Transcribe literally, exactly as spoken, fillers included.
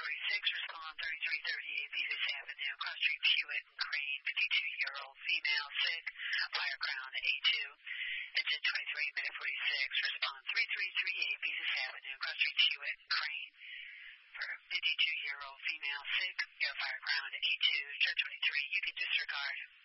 forty-six, respond thirty-three thirty-eight, Venus Avenue, cross street Hewitt and Crane, fifty-two-year-old female, sick, fire crown A two. Engine twenty-three, minute forty-six, respond three three three eight, Venus Avenue, cross street Hewitt and Crane, for fifty-two-year-old female, sick, air fire ground A two, turn twenty-three, you can disregard.